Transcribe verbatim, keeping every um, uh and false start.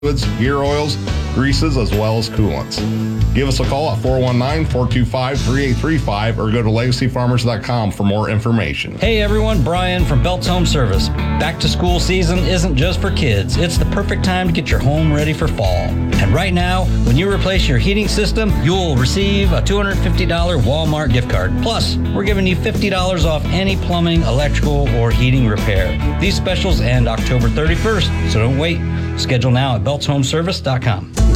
fluids, gear oils, greases, as well as coolants. Give us a call at four one nine, four two five, three eight three five or go to legacy farmers dot com for more information. Hey everyone, Brian from Belts Home Service. Back to school season isn't just for kids. It's the perfect time to get your home ready for fall. And right now, when you replace your heating system, you'll receive a two hundred fifty dollars Walmart gift card. Plus, we're giving you fifty dollars off any plumbing, electrical, or heating repair. These specials end October thirty-first, so don't wait. Schedule now at belts home service dot com.